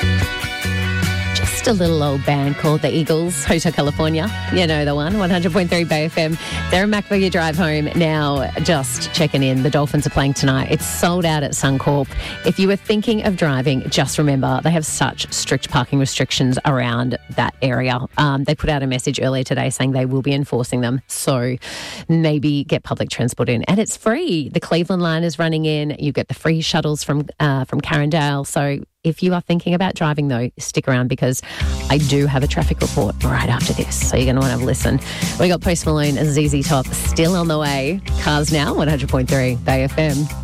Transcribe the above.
Just a little old band called the Eagles, Hotel California. You know the one, 100.3 Bay FM. They're in Macquarie Drive home now. Just checking in. The Dolphins are playing tonight. It's sold out at Suncorp. If you were thinking of driving, just remember they have such strict parking restrictions around that area. They put out a message earlier today saying they will be enforcing them. So maybe get public transport in. And it's free. The Cleveland line is running in. You get the free shuttles from Carindale. So if you are thinking about driving, though, stick around because I do have a traffic report right after this. So you're going to want to have a listen. We got Post Malone and ZZ Top still on the way. Cars now, 100.3 Bay FM.